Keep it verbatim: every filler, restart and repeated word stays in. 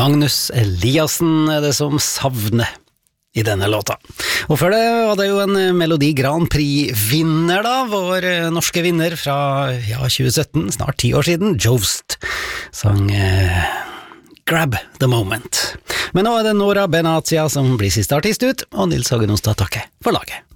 Magnus Eliassen er det som savner i denne låta. Og før det var det jo en Melodi Grand Prix-vinner da, vår norske vinner fra ja, tjue sytten, snart ti år siden, Jost, sang eh, Grab the Moment. Men nå er det Nora Benatia som blir siste artist ut, og Nils Hagen Ostad takker for laget.